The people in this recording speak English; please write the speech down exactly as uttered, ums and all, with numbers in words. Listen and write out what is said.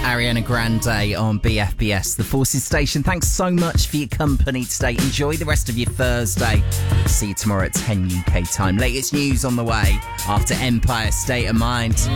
Ariana Grande on B F B S, the Forces Station. Thanks so much for your company today. Enjoy the rest of your Thursday. See you tomorrow at ten U K time. Latest news on the way after Empire State of Mind.